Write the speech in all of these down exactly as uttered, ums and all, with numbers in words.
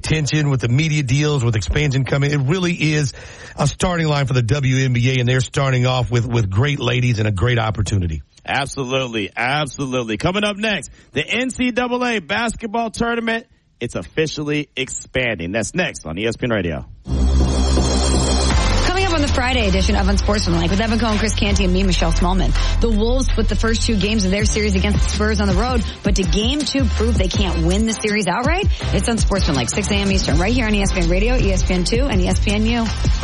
attention with the media deals, with expansion coming. It really is a starting line for the W N B A, and they're starting off with, with great ladies and a great opportunity. Absolutely, absolutely. Coming up next, the N C double A basketball tournament. It's officially expanding. That's next on E S P N Radio. Coming up on the Friday edition of Unsportsmanlike with Evan Cohen, Chris Canty, and me, Michelle Smallman. The Wolves split the first two games of their series against the Spurs on the road, but to game two prove they can't win the series outright? It's Unsportsmanlike, six a.m. Eastern, right here on E S P N Radio, E S P N two, and E S P N U.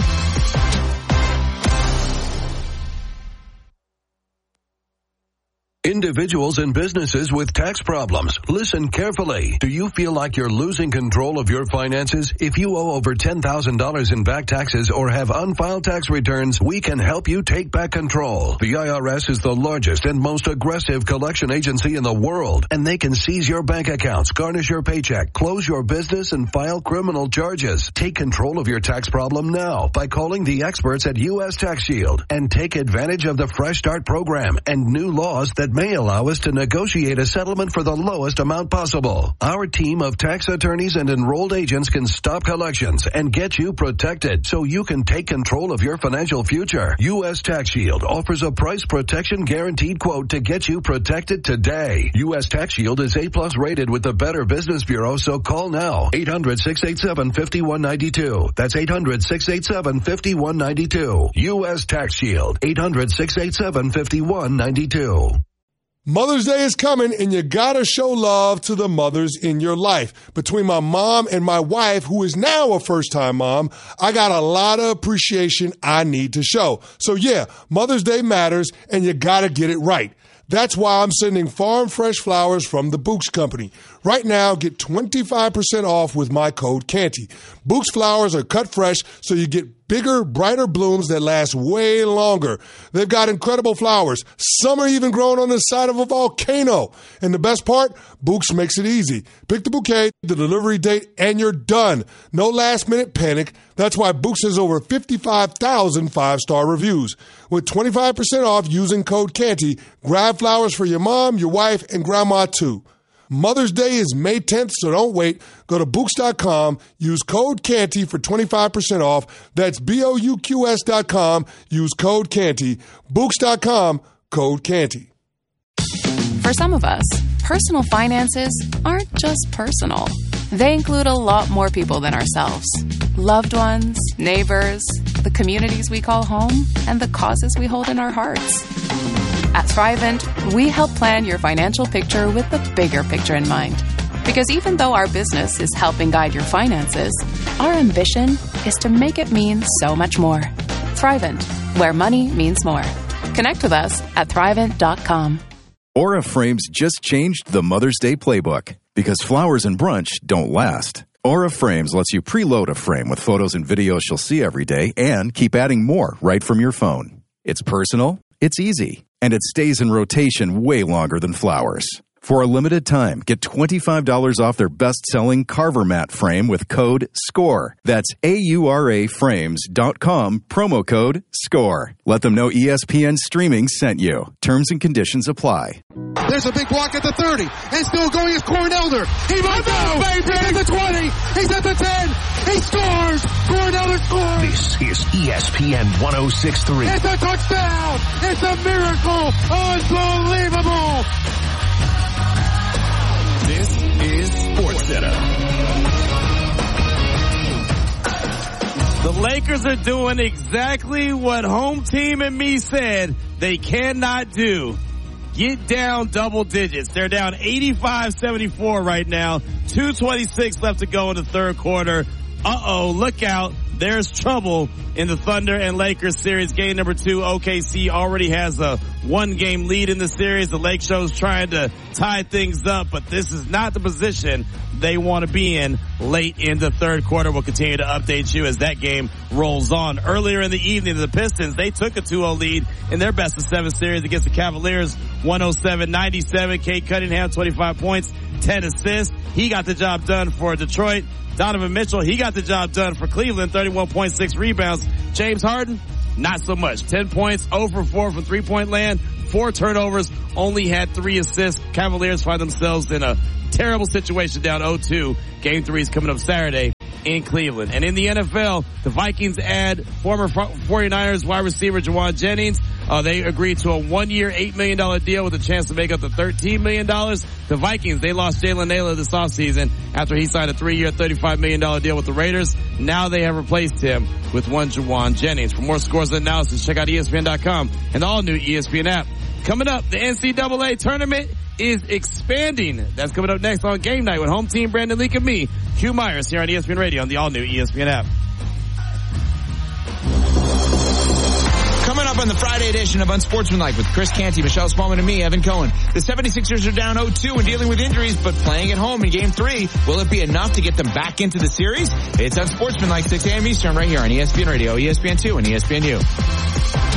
Individuals and businesses with tax problems, listen carefully. Do you feel like you're losing control of your finances? If you owe over ten thousand dollars in back taxes or have unfiled tax returns, we can help you take back control. The I R S is the largest and most aggressive collection agency in the world, and they can seize your bank accounts, garnish your paycheck, close your business, and file criminal charges. Take control of your tax problem now by calling the experts at U S Tax Shield and take advantage of the Fresh Start program and new laws that may allow us to negotiate a settlement for the lowest amount possible. Our team of tax attorneys and enrolled agents can stop collections and get you protected so you can take control of your financial future. U S Tax Shield offers a price protection guaranteed quote to get you protected today. U S Tax Shield is A plus rated with the Better Business Bureau, so call now. eight hundred, six eight seven, five one nine two. That's eight hundred, six eight seven, five one nine two. U S Tax Shield. eight hundred, six eight seven, five one nine two. Mother's Day is coming, and you gotta show love to the mothers in your life. Between my mom and my wife, who is now a first-time mom, I got a lot of appreciation I need to show. So yeah, Mother's Day matters, and you gotta get it right. That's why I'm sending farm fresh flowers from the Books Company. Right now, get twenty-five percent off with my code Canty. Books flowers are cut fresh, so you get bigger, brighter blooms that last way longer. They've got incredible flowers. Some are even grown on the side of a volcano. And the best part, Books makes it easy. Pick the bouquet, the delivery date, and you're done. No last-minute panic. That's why Books has over fifty-five thousand five-star reviews. With twenty-five percent off using code Canty, grab flowers for your mom, your wife, and grandma too. Mother's Day is May tenth, so don't wait. Go to Books dot com, use code Canty for twenty-five percent off. That's B O U Q S dot com, use code Canty. Books dot com, code Canty. For some of us, personal finances aren't just personal. They include a lot more people than ourselves. Loved ones, neighbors, the communities we call home, and the causes we hold in our hearts. At Thrivent, we help plan your financial picture with the bigger picture in mind. Because even though our business is helping guide your finances, our ambition is to make it mean so much more. Thrivent, where money means more. Connect with us at thrivent dot com. Aura Frames just changed the Mother's Day playbook because flowers and brunch don't last. Aura Frames lets you preload a frame with photos and videos she'll see every day and keep adding more right from your phone. It's personal, it's easy, and it stays in rotation way longer than flowers. For a limited time, get twenty-five dollars off their best-selling Carver Mat frame with code SCORE. That's A U R A frames dot com, promo code SCORE. Let them know E S P N Streaming sent you. Terms and conditions apply. There's a big block at the thirty, and still going is Cornelder. He might go, baby! He's at the twenty, he's at the ten, he scores! Cornelder scores! This is E S P N one oh six point three. It's a touchdown! It's a miracle! Unbelievable! This is SportsCenter. The Lakers are doing exactly what home team and me said they cannot do. Get down double digits. They're down eighty-five seventy-four right now. two twenty-six left to go in the third quarter. Uh-oh, look out. There's trouble in the Thunder and Lakers series. Game number two, O K C already has a one-game lead in the series. The Lake Show's trying to tie things up, but this is not the position they want to be in late in the third quarter. We'll continue to update you as that game rolls on. Earlier in the evening, the Pistons, they took a two oh lead in their best of seven series against the Cavaliers, one oh seven ninety-seven. Cade Cunningham, twenty-five points, ten assists. He got the job done for Detroit. Donovan Mitchell, he got the job done for Cleveland, thirty-one point six rebounds. James Harden, not so much. ten points, zero for four from three-point land, four turnovers, only had three assists. Cavaliers find themselves in a terrible situation down oh two. Game three is coming up Saturday in Cleveland. And in the N F L, the Vikings add former forty-niners wide receiver Jauan Jennings. Uh, they agreed to a one-year, eight million dollars deal with a chance to make up to thirteen million dollars. The Vikings, they lost Jalen Naylor this offseason after he signed a three-year, thirty-five million dollars deal with the Raiders. Now they have replaced him with one Jauan Jennings. For more scores and analysis, check out E S P N dot com and the all-new E S P N app. Coming up, the N C double A tournament is expanding. That's coming up next on Game Night with home team Brandon Leak and me, Hugh Myers, here on E S P N Radio on the all-new E S P N app. Coming up on the Friday edition of Unsportsmanlike with Chris Canty, Michelle Smallman, and me, Evan Cohen. The seventy-sixers are down oh two and dealing with injuries, but playing at home in Game three. Will it be enough to get them back into the series? It's Unsportsmanlike, six a.m. Eastern, right here on E S P N Radio, E S P N two, and E S P N U.